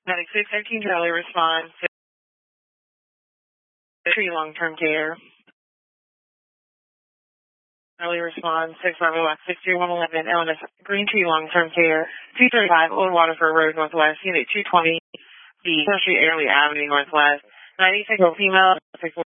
Medic 613 Charlie responds to Tree Long-Term Care. Charlie responds 6 Bravo Box 63111 LNS Green Tree Long-Term Care 235 Old Waterford Road Northwest Unit 220 B Street Airley Avenue Northwest 96 female 6